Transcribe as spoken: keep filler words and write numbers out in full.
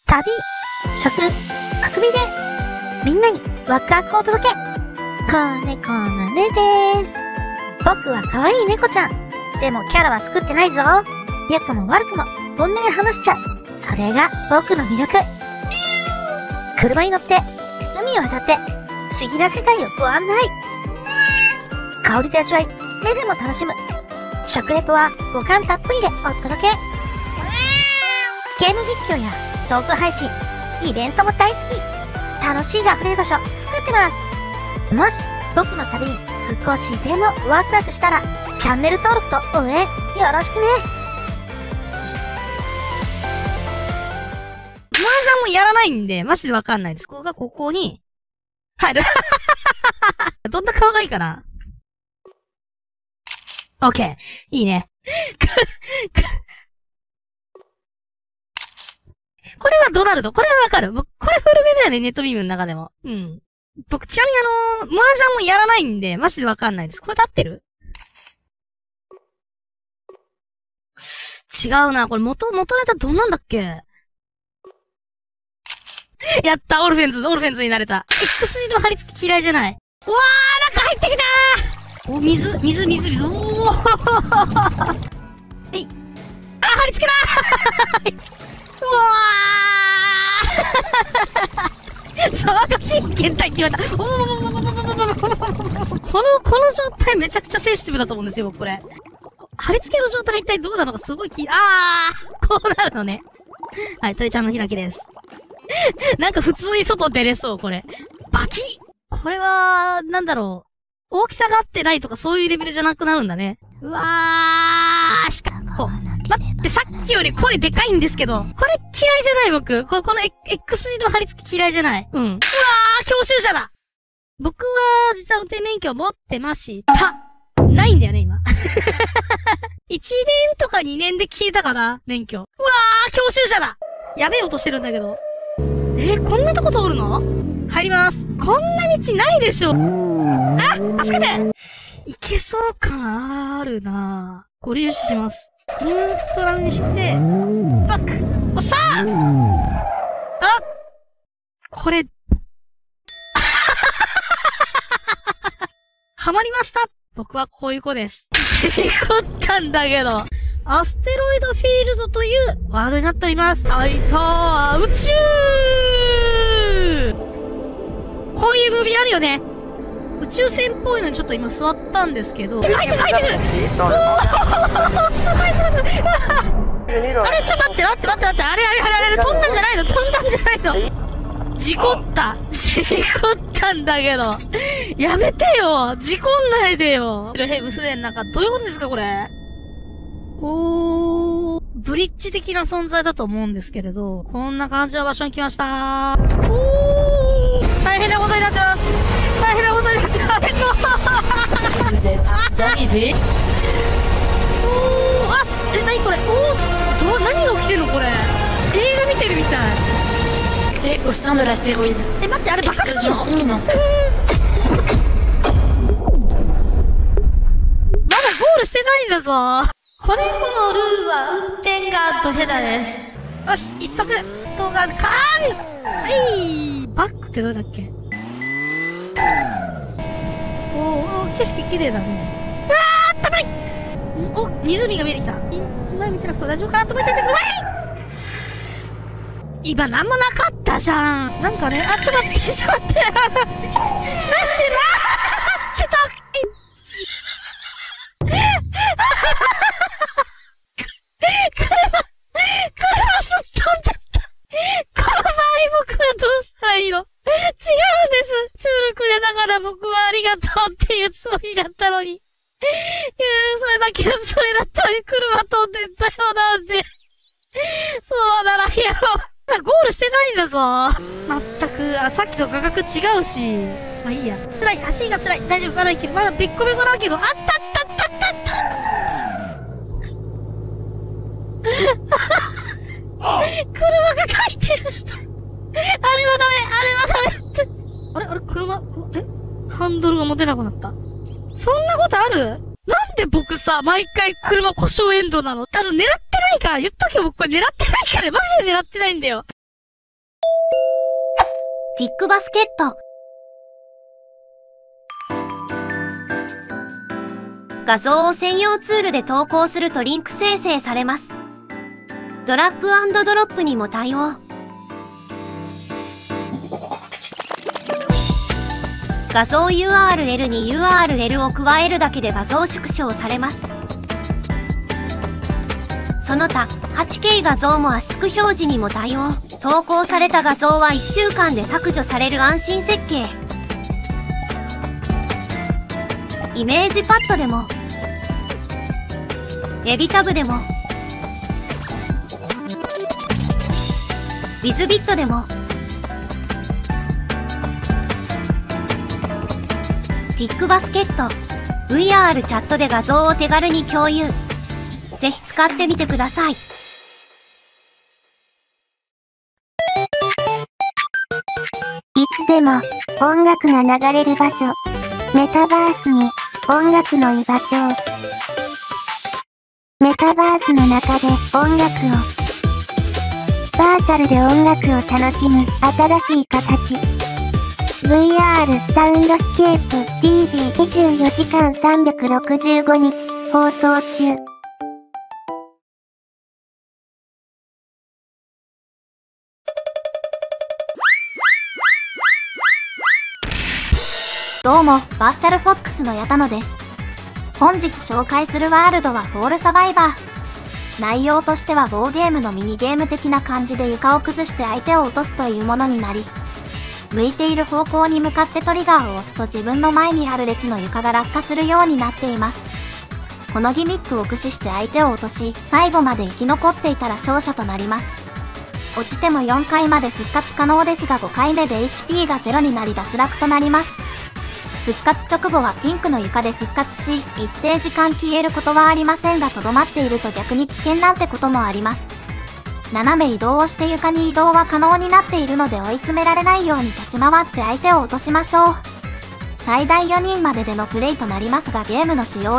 旅、食、遊びで、みんなにワクワクをお届け。子猫のねでーす。僕は可愛い猫ちゃん。でもキャラは作ってないぞ。良くも悪くも本音で話しちゃう。それが僕の魅力。車に乗って、海を渡って、不思議な世界をご案内。香りと味わい、目でも楽しむ。食レポは五感たっぷりでお届け。ゲーム実況やトーク配信、イベントも大好き。楽しいが溢れる場所作ってます。もし僕の旅に少しでもワクワクしたら、チャンネル登録と応援よろしくね。 麻雀もやらないんで、マジでわかんないです。ここがここに入る。どんな顔がいいかな？オッケー。いいね。これはドナルド。これはわかる。僕、これ古めだよね、ネットビームの中でも。うん。僕、ちなみにあのー、麻雀もやらないんで、マジでわかんないです。これで合ってる？違うな。これ元、元ネタどんなんだっけ？やった、オルフェンズ、オルフェンズになれた。X 字の貼り付き嫌いじゃない。うわー、中入ってきたー！お、水、水、水、水、おーはい。あ、貼り付けだーうわー騒がしい検体って言われた。おーこの、この状態めちゃくちゃセンシティブだと思うんですよ、僕これ。貼り付けの状態が一体どうなのかすごい気、あーこうなるのね。はい、鳥ちゃんの開きです。なんか普通に外出れそう、これ。バキッこれは、なんだろう。大きさが合ってないとかそういうレベルじゃなくなるんだね。うわーしかも、待って、さっきより声でかいんですけど、これ嫌いじゃない僕。こ、この X 字の貼り付き嫌いじゃない。うん。うわー教習者だ僕は、実は運転免許持ってました。ないんだよね、今。いちねんとかにねんで消えたかな免許。うわー教習者だやべえ音してるんだけど。えー、こんなとこ通るの？入ります。こんな道ないでしょ。あ、助けていけそう感あるなぁ。ご利用します。ニュートラルにして、バックおっしゃーあこれ、ハマりました僕はこういう子です。事故ったんだけど。アステロイドフィールドというワードになっております。あいたー宇宙こういうムービーあるよね。宇宙船っぽいのにちょっと今座ったんですけど。入ってる入ってるおーすごいすごいすごいあれちょっと待って待って待って待って。あれあれあれあれ飛んだんじゃないの飛んだんじゃないの事故った事故ったんだけど。やめてよ事故んないでよヘブ船なんかどういうことですかこれ。おー、ブリッジ的な存在だと思うんですけれど、こんな感じの場所に来ましたー。おー、大変なことになってます。大変なことになってます。 Vous êtes arrivé. おー、あ、す、え、なにこれおー、ど、何が起きてるのこれ。映画見てるみたい。 Et au sein de l'astéroïde. え、待って、あれ爆発するの？ Explosion imminente. まだゴールしてないんだぞ。子猫のルーは運転がドヘダです。よし、一足動画、カーンはいバックってどれだっけおー、景色綺麗だね。あー、あったかいお、湖が見えてきた。今見てなくて大丈夫かなと思っててください今なんもなかったじゃん。なんかね、あ、ちょっと待って、ちょっと待って。なしなーってた僕はありがとうっていうつもりだったのに。いやそれだけのつもりだったのに車飛んでったよなんて。そうならやろう。ゴールしてないんだぞ。まったく、あ、さっきと価格違うし。まあいいや。辛い、足が辛い。大丈夫、まだいける。まだべっこべこだけど、あったったったったった車が回転した。あれはダメ、あれはダメって。あれあれ車、えハンドルが持てなくなった。そんなことある？なんで僕さ、毎回車故障エンドなの？あの、狙ってないから言っとけよ、僕これ狙ってないから、マジで狙ってないんだよ。 ピックバスケット。画像を専用ツールで投稿するとリンク生成されます。ドラッグ&ドロップにも対応。画像 ユーアールエル に ユーアールエル を加えるだけで画像縮小されます。その他 はちケー 画像も圧縮表示にも対応。投稿された画像はいっしゅうかんで削除される安心設計。イメージパッドでもエビタブでもウィズビットでもピックバスケット ブイアール チャットで画像を手軽に共有。ぜひ使ってみてください。 いつでも音楽が流れる場所。メタバースに音楽の居場所を。メタバースの中で音楽を。バーチャルで音楽を楽しむ新しい形。ブイアール サウンドスケープ ティービーにじゅうよじかんさんびゃくろくじゅうごにち放送中。 どうも、バーチャルフォックスの矢田野です。本日紹介するワールドはフォールサバイバー。内容としてはウォーゲームのミニゲーム的な感じで床を崩して相手を落とすというものになり、向いている方向に向かってトリガーを押すと自分の前にある列の床が落下するようになっています。このギミックを駆使して相手を落とし、最後まで生き残っていたら勝者となります。落ちてもよんかいまで復活可能ですがごかいめで エイチピー がゼロになり脱落となります。復活直後はピンクの床で復活し、一定時間消えることはありませんがとどまっていると逆に危険なんてこともあります。斜め移動をして床に移動は可能になっているので追い詰められないように立ち回って相手を落としましょう。最大よにんまででのプレイとなりますがゲームの使用